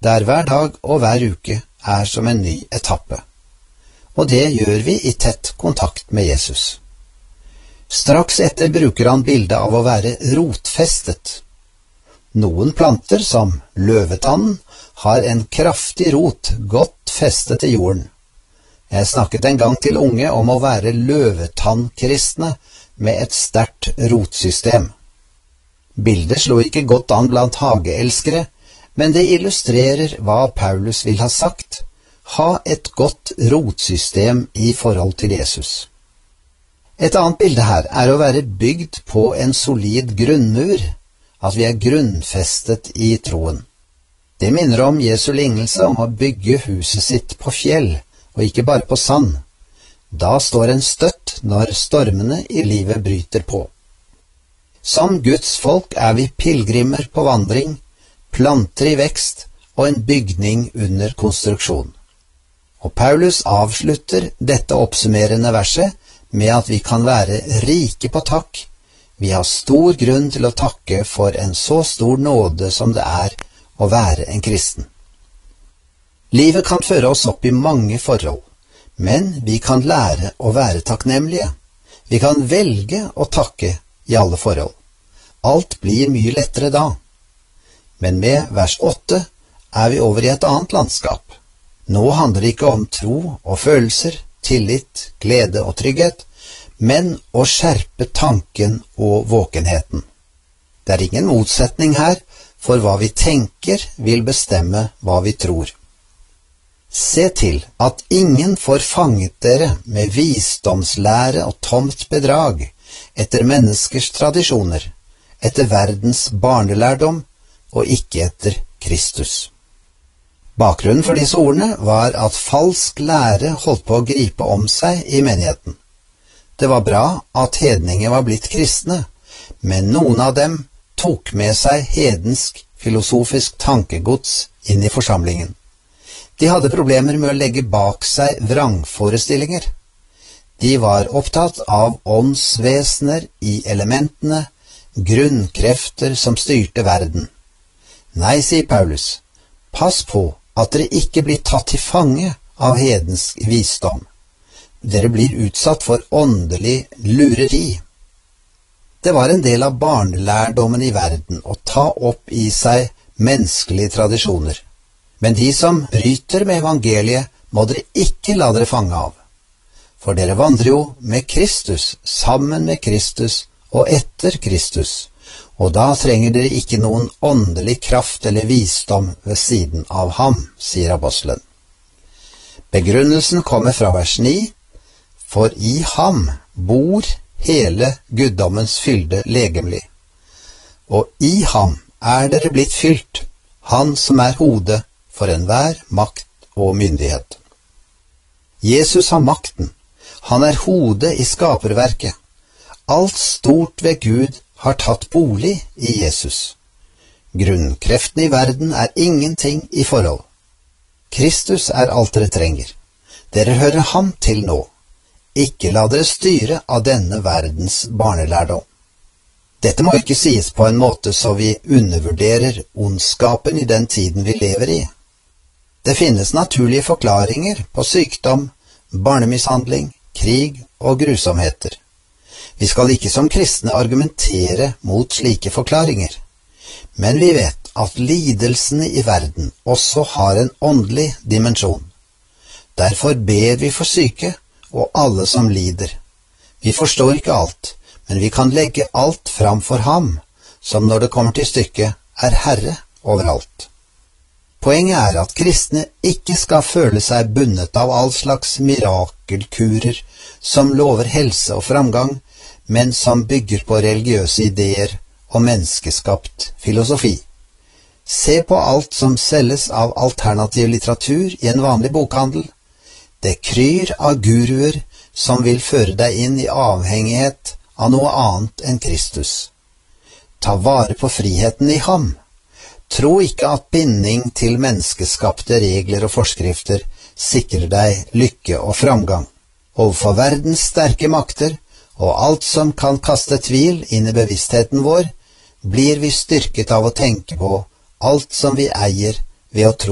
der hver dag og hver uke er som en ny etappe. Og det gjør vi i tett kontakt med Jesus. Straks etter bruker han bildet av å være rotfestet. Noen planter, som løvetannen, har en kraftig rot godt festet i jorden. Jeg snakket en gang til unge om å være løvetannkristne med et sterkt rotsystem. Bildet slo ikke godt an blant hageelskere, men det illustrerer hva Paulus vil ha sagt: ha et godt rotsystem i forhold til Jesus. Et annet bilde her er å være bygd på en solid grunnmur, at vi er grunnfestet i troen. Det minner om Jesu lignelse om å bygge huset sitt på fjell, og ikke bare på sand. Da står en støtt når stormene i livet bryter på. Som Guds folk er vi pilgrimer på vandring, planter i vekst og en bygning under konstruksjon. Og Paulus avslutter dette oppsummerende verset med at vi kan være rike på takk. Vi har stor grunn til å takke for en så stor nåde som det er å være en kristen. Livet kan føre oss opp i mange forhold, men vi kan lære å være takknemlige. Vi kan velge å takke i alle forhold. Alt blir mye lettere da. Men med vers 8 er vi over i et annet landskap. Nå handler det ikke om tro og følelser, tillit, glede og trygghet, men å skjerpe tanken og våkenheten. Det er ingen motsetning her, for hva vi tenker vil bestemme hva vi tror. Se til at ingen får fanget dere med visdomslære og tomt bedrag, etter menneskers tradisjoner, etter verdens barnelærdom og ikke etter Kristus. Bakgrunnen for disse ordene var at falsk lære holdt på å gripe om seg i menigheten. Det var bra at hedninger var blitt kristne, men noen av dem tok med seg hedensk, filosofisk tankegods inn i forsamlingen. De hadde problemer med å legge bak seg vrangforestillinger. De var opptatt av åndsvesener i elementene, grunnkrefter som styrte verden. Nei, sier Paulus, pass på at dere ikke blir tatt til fange av hedensk visdom. Dere blir utsatt for åndelig lureri. Det var en del av barnelærdommen i verden å ta opp i seg menneskelige tradisjoner. Men de som bryter med evangeliet, må dere ikke la dere fange av. For dere vandrer jo med Kristus, sammen med Kristus og etter Kristus, og da trenger dere ikke noen åndelig kraft eller visdom ved siden av ham, sier apostelen. Begrunnelsen kommer fra vers 9, for i ham bor hele guddommens fylde legemlig. Og i ham er dere blitt fylt, han som er hodet for enhver makt og myndighet. Jesus har makten, han er hodet i skaperverket. Alt stort ved Gud har tatt bolig i Jesus. Grunnkreftene i verden er ingenting i forhold. Kristus er alt dere trenger. Dere hører ham til nå. Ikke la dere styre av denne verdens barnelærdom. Dette må ikke sies på en måte så vi undervurderer ondskapen i den tiden vi lever i. Det finnes naturlige forklaringer på sykdom, barnemishandling, krig og grusomheter. Vi skal ikke som kristne argumentere mot slike forklaringer, men vi vet at lidelsene i verden også har en åndelig dimensjon. Derfor ber vi for syke og alle som lider. Vi forstår ikke alt, men vi kan legge alt fram for ham, som når det kommer til stykket er herre overalt. Poenget er at kristne ikke skal føle seg bundet av all slags mirakelkurer som lover helse og framgang, men som bygger på religiøse ideer og menneskeskapt filosofi. Se på alt som selges av alternativ litteratur i en vanlig bokhandel. Det kryr av guruer som vil føre deg inn i avhengighet av noe annet enn Kristus. Ta vare på friheten i ham. Tro ikke at binding til menneskeskapte regler og forskrifter sikrer deg lykke og framgang. Overfor verdens sterke makter og alt som kan kaste tvil inn i bevisstheten vår, blir vi styrket av å tenke på alt som vi eier ved å tro